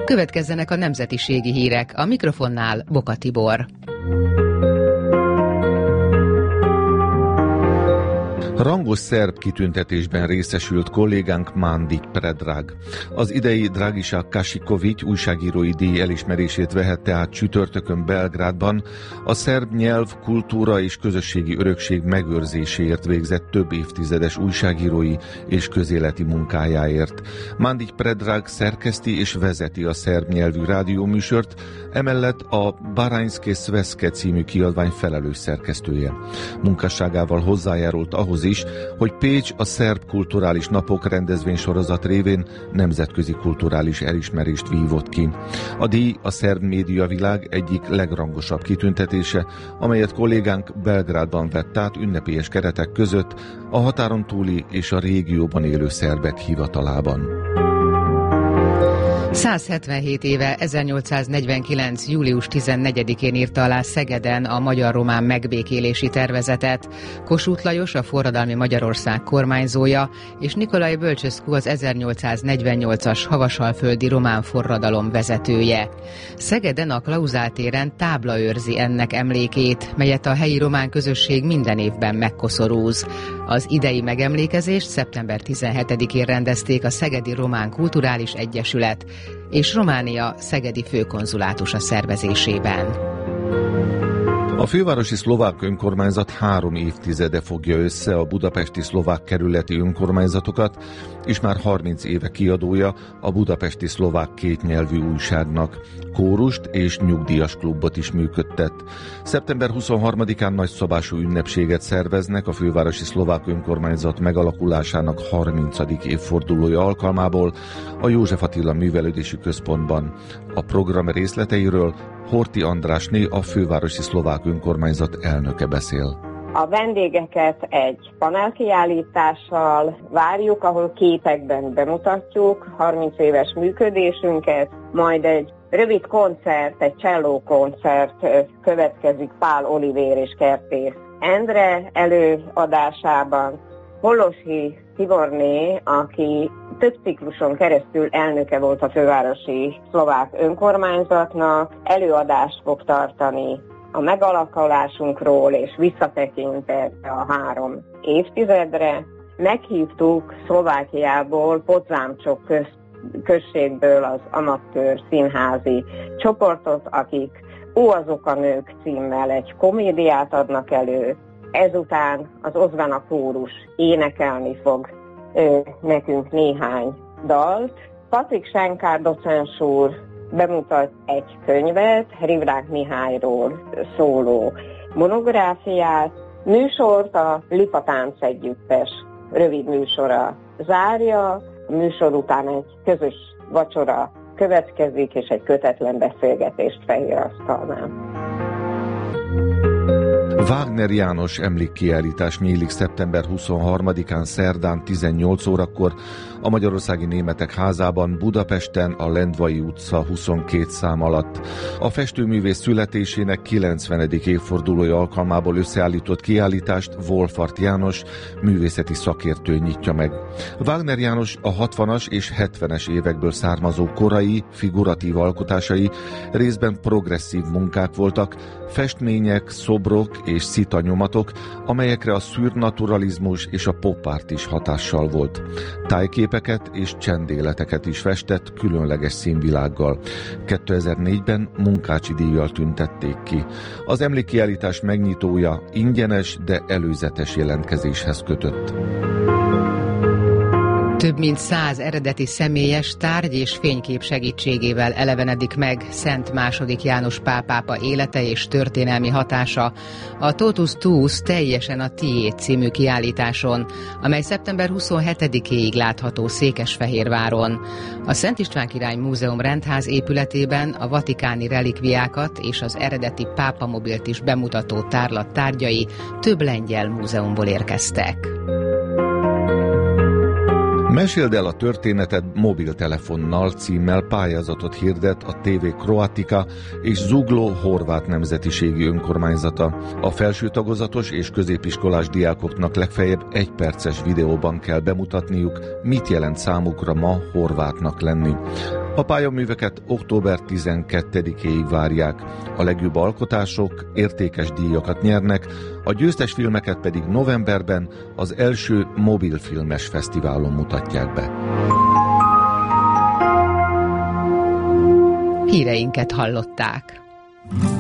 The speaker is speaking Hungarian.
Következzenek a nemzetiségi hírek, a mikrofonnál Boka Tibor. Rangos szerb kitüntetésben részesült kollégánk Mandić Predrag. Az idei Dragiša Kašiković újságírói díj elismerését vehette át csütörtökön Belgrádban a szerb nyelv, kultúra és közösségi örökség megőrzéséért végzett több évtizedes újságírói és közéleti munkájáért. Mandić Predrag szerkeszti és vezeti a szerb nyelvű rádióműsort, emellett a Baranjske Sveske című kiadvány felelős szerkesztője. Munkásságával hozzájárult ahhoz is, hogy Pécs a Szerb Kulturális Napok rendezvénysorozat révén nemzetközi kulturális elismerést vívott ki. A díj a szerb médiavilág egyik legrangosabb kitüntetése, amelyet kollégánk Belgrádban vett át ünnepélyes keretek között a határon túli és a régióban élő szerbek hivatalában. 177 éve 1849. július 14-én írta alá Szegeden a magyar-román megbékélési tervezetet. Kossuth Lajos, a forradalmi Magyarország kormányzója, és Nicolae Bălcescu az 1848-as havasalföldi román forradalom vezetője. Szegeden a Klauzál téren tábla őrzi ennek emlékét, melyet a helyi román közösség minden évben megkoszorúz. Az idei megemlékezést szeptember 17-én rendezték a Szegedi Román Kulturális Egyesület és Románia szegedi főkonzulátusa szervezésében. A fővárosi szlovák önkormányzat 3 évtizede fogja össze a budapesti szlovák kerületi önkormányzatokat, és már 30 éve kiadója a budapesti szlovák kétnyelvű újságnak. Kórust és nyugdíjas klubot is működtet. Szeptember 23-án nagyszabású ünnepséget szerveznek a fővárosi szlovák önkormányzat megalakulásának 30. évfordulója alkalmából a József Attila Művelődési Központban. A program részleteiről Horthy Andrásné, a fővárosi szlovák önkormányzat elnöke beszél. A vendégeket egy panelkiállítással várjuk, ahol képekben bemutatjuk 30 éves működésünket, majd egy rövid koncert, egy cselló koncert következik Pál Olivér és Kertész Endre előadásában. Hollósy Tiborné, aki több cikluson keresztül elnöke volt a fővárosi szlovák önkormányzatnak, előadást fog tartani a megalakulásunkról, és visszatekintett a 3 évtizedre. Meghívtuk Szlovákiából, Podzámcsok községből az amatőr színházi csoportot, akik Ó, azok a nők címmel egy komédiát adnak elő. Ezután az Ozvena kórus énekelni fog nekünk néhány dalt. Patrik Senkár docens úr bemutat egy könyvet, Rivrák Mihályról szóló monográfiát. Műsort a Lipa Tánc Együttes rövid műsora zárja. A műsor után egy közös vacsora következik, és egy kötetlen beszélgetést Fehérasztalnál. Wagner János emlékkiállítás nyílik szeptember 23-án szerdán 18 órakor a Magyarországi Németek Házában Budapesten a Lendvai utca 22 szám alatt. A festőművész születésének 90. évfordulója alkalmából összeállított kiállítást Wolfart János művészeti szakértő nyitja meg. Wagner János a 60-as és 70-es évekből származó korai, figuratív alkotásai részben progresszív munkák voltak, festmények, szobrok és szitanyomatok, amelyekre a szürnaturalizmus és a pop-art is hatással volt. Tájképeket és csendéleteket is festett különleges színvilággal. 2004-ben Munkácsi díjjal tüntették ki. Az emlékkiállítás megnyitója ingyenes, de előzetes jelentkezéshez kötött. Több mint 100 eredeti személyes tárgy és fénykép segítségével elevenedik meg Szent II. János Pál pápa élete és történelmi hatása a Totus Tuus teljesen a tiéd című kiállításon, amely szeptember 27-éig látható Székesfehérváron. A Szent István Király Múzeum rendház épületében a vatikáni relikviákat és az eredeti pápamobilt is bemutató tárlat tárgyai több lengyel múzeumból érkeztek. Meséld el a történeted mobiltelefonnal címmel pályázatot hirdet a TV Croatica és Zugló horvát nemzetiségi önkormányzata. A felső tagozatos és középiskolás diákoknak legfeljebb 1 perces videóban kell bemutatniuk, mit jelent számukra ma horvátnak lenni. A pályaműveket október 12-éig várják. A legjobb alkotások értékes díjakat nyernek, a győztes filmeket pedig novemberben az első mobilfilmes fesztiválon mutatják be. Híreinket hallották.